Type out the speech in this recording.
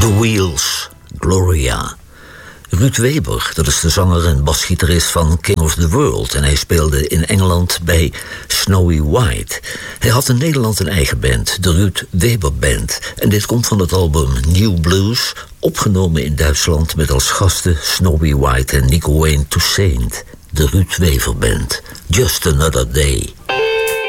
The Wheels, Gloria. Ruud Weber, dat is de zanger en basgitarist van King of the World. En hij speelde in Engeland bij Snowy White. Hij had in Nederland een eigen band, de Ruud Weber Band. En dit komt van het album New Blues, opgenomen in Duitsland met als gasten Snowy White en Nico Wayne Toussaint. De Ruud Weber Band, Just Another Day.